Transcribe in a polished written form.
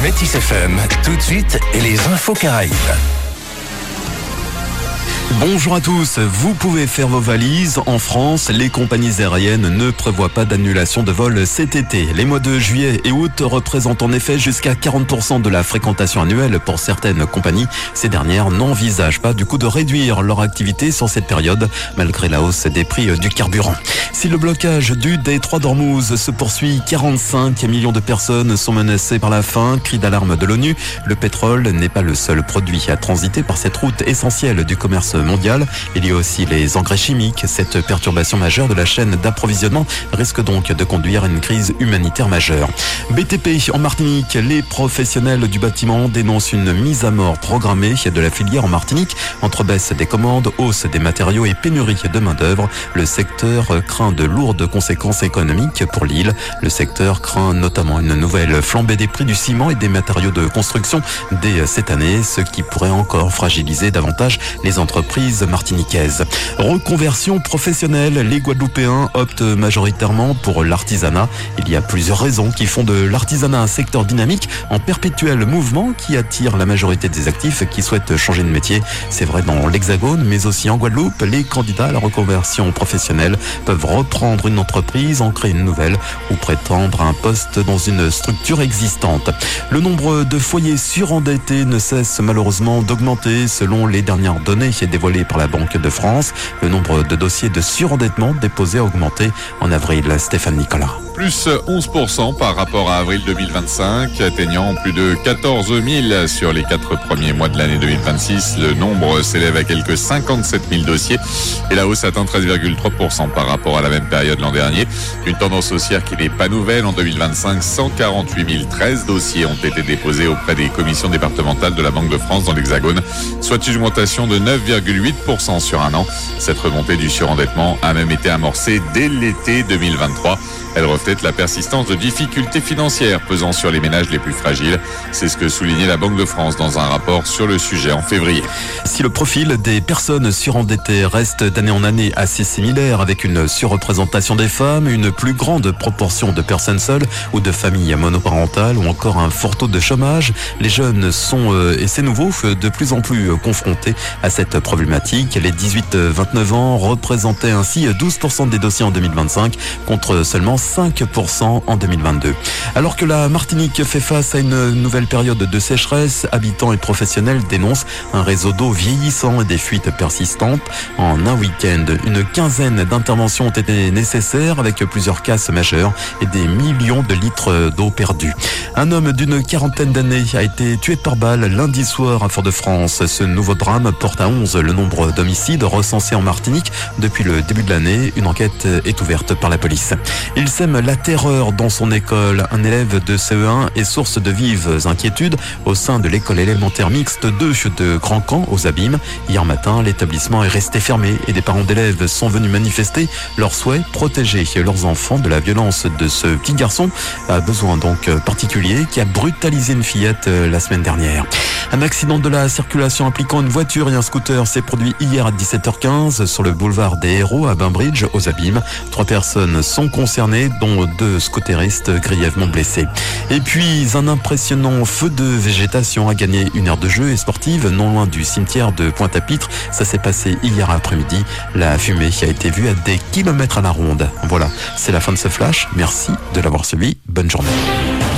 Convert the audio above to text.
Métis FM, tout de suite, et les infos Caraïbes. Bonjour à tous, vous pouvez faire vos valises. En France, les compagnies aériennes ne prévoient pas d'annulation de vol cet été. Les mois de juillet et août représentent en effet jusqu'à 40% de la fréquentation annuelle pour certaines compagnies. Ces dernières n'envisagent pas du coup de réduire leur activité sur cette période, malgré la hausse des prix du carburant. Si le blocage du détroit d'Ormuz se poursuit, 45 millions de personnes sont menacées par la faim. Cri d'alarme de l'ONU. Le pétrole n'est pas le seul produit à transiter par cette route essentielle du commerce mondial. Il y a aussi les engrais chimiques. Cette perturbation majeure de la chaîne d'approvisionnement risque donc de conduire à une crise humanitaire majeure. BTP en Martinique, les professionnels du bâtiment dénoncent une mise à mort programmée de la filière en Martinique entre baisse des commandes, hausse des matériaux et pénurie de main-d'œuvre. Le secteur craint de lourdes conséquences économiques pour l'île. Le secteur craint notamment une nouvelle flambée des prix du ciment et des matériaux de construction dès cette année, ce qui pourrait encore fragiliser davantage les entreprises martiniquaises. Reconversion professionnelle, les Guadeloupéens optent majoritairement pour l'artisanat. Il y a plusieurs raisons qui font de l'artisanat un secteur dynamique en perpétuel mouvement qui attire la majorité des actifs qui souhaitent changer de métier. C'est vrai dans l'Hexagone, mais aussi en Guadeloupe. Les candidats à la reconversion professionnelle peuvent reprendre une entreprise, en créer une nouvelle ou prétendre à un poste dans une structure existante. Le nombre de foyers surendettés ne cesse malheureusement d'augmenter selon les dernières données dévoilées par la Banque de France. Le nombre de dossiers de surendettement déposés a augmenté en avril. Stéphane Nicolas. Plus 11% par rapport à avril 2025, atteignant plus de 14 000 sur les 4 premiers mois de l'année 2026. Le nombre s'élève à quelques 57 000 dossiers et la hausse atteint 13,3% par rapport à la même période l'an dernier. Une tendance haussière qui n'est pas nouvelle. En 2025, 148 013 dossiers ont été déposés auprès des commissions départementales de la Banque de France dans l'Hexagone, soit une augmentation de 9,8% sur un an. Cette remontée du surendettement a même été amorcée dès l'été 2023. Elle reflète la persistance de difficultés financières pesant sur les ménages les plus fragiles. C'est ce que soulignait la Banque de France dans un rapport sur le sujet en février. Si le profil des personnes surendettées reste d'année en année assez similaire, avec une surreprésentation des femmes, une plus grande proportion de personnes seules ou de familles monoparentales ou encore un fort taux de chômage, les jeunes sont, et c'est nouveau, de plus en plus confrontés à cette problématique. Les 18-29 ans représentaient ainsi 12% des dossiers en 2025 contre seulement 5% en 2022. Alors que la Martinique fait face à une nouvelle période de sécheresse, habitants et professionnels dénoncent un réseau d'eau vieillissant et des fuites persistantes. En un week-end, une quinzaine d'interventions ont été nécessaires avec plusieurs casses majeures et des millions de litres d'eau perdus. Un homme d'une quarantaine d'années a été tué par balle lundi soir à Fort-de-France. Ce nouveau drame porte à 11 le nombre d'homicides recensés en Martinique depuis le début de l'année. Une enquête est ouverte par la police. Il sème la terreur dans son école. Un élève de CE1 est source de vives inquiétudes au sein de l'école élémentaire mixte 2 de Grand Camp aux Abîmes. Hier matin, l'établissement est resté fermé et des parents d'élèves sont venus manifester leur souhait protéger leurs enfants de la violence de ce petit garçon à besoin donc particulier qui a brutalisé une fillette la semaine dernière. Un accident de la circulation impliquant une voiture et un scooter s'est produit hier à 17h15 sur le boulevard des Héros à Bainbridge aux Abîmes. 3 personnes sont concernées, dont 2 scooteristes grièvement blessés. Et puis, un impressionnant feu de végétation a gagné une aire de jeu et sportive non loin du cimetière de Pointe-à-Pitre. Ça s'est passé hier après-midi. La fumée a été vue à des kilomètres à la ronde. Voilà, c'est la fin de ce flash. Merci de l'avoir suivi. Bonne journée.